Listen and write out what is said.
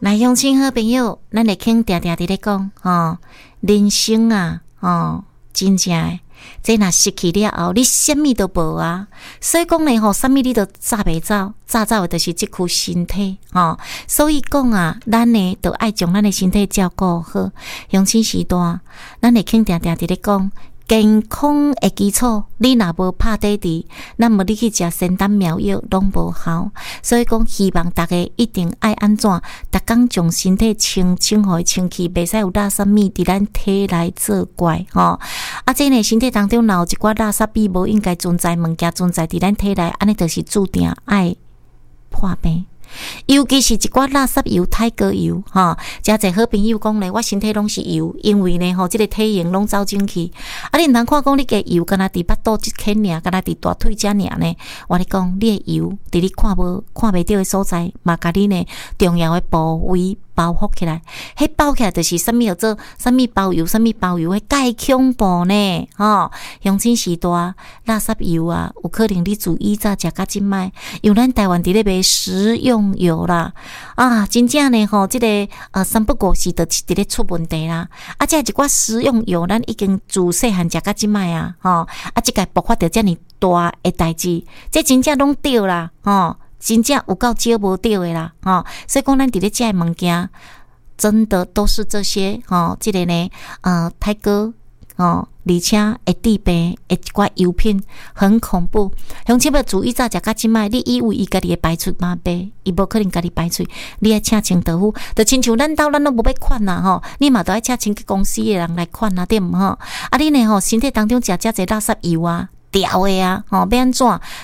来，乡亲好朋友，咱会肯定定伫咧讲人生啊，真正诶，这若失去了后，你什么都无啊。所以讲呢，什么你都早袂走，早诶就是即躯身体所以讲啊，咱呢都爱将咱诶身体照顾好。乡亲时代，咱会肯定定伫咧讲。健康的基础，你若无拍底伫，那么你去食仙丹妙药拢无效。所以讲，希望大家一定爱安怎，逐工将身体清互伊清气，袂使有垃圾物伫咱体内作怪这呢，身体当中若有一寡垃圾比无应该存在物件存在伫咱体内，安尼就是注定爱破病。尤其是一寡垃圾油、太高油真侪好朋友讲咧，我身体拢是油，因为呢即个体型拢走进去。你毋通看讲你个油，敢若伫巴肚即圈尔，敢若伫大腿遮尔呢。我咧讲，你的油伫你看袂到的所在，嘛甲你呢重要的部位包覆起来。迄包起来就是啥物叫做啥物包油，啥物包油，迄介恐怖呢乡亲时代垃圾油啊，有可能你自以早食到即摆，因为咱台湾伫咧卖食用油啦真正呢即个三不五时就伫咧出问题啦。这一寡食用油，咱已经自细汉食到即摆啊即个爆发着遮尔大的代志，这真正拢对啦真正有够少无对的啦所以讲咱伫咧食的物件，真的都是这些这个呢太高而且会致病的一寡油品，很恐怖。乡亲要注意早食到即摆，你以为伊家己会排出麻痹，伊无可能家己排出。你爱请清道夫，就亲像咱兜咱都无要款啦你嘛都爱请清洁公司的人来款对毋你呢身体当中食遮侪垃圾油啊、掉的啊要安怎？